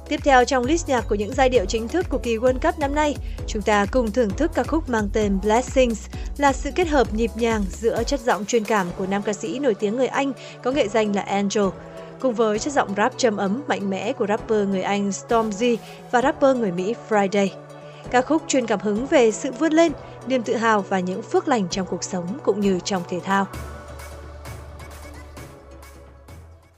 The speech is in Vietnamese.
Tiếp theo trong list nhạc của những giai điệu chính thức của kỳ World Cup năm nay, chúng ta cùng thưởng thức ca khúc mang tên Blessings, là sự kết hợp nhịp nhàng giữa chất giọng truyền cảm của nam ca sĩ nổi tiếng người Anh có nghệ danh là Angel, cùng với chất giọng rap trầm ấm mạnh mẽ của rapper người Anh Stormzy và rapper người Mỹ Friday. Ca khúc truyền cảm hứng về sự vươn lên, niềm tự hào và những phước lành trong cuộc sống cũng như trong thể thao.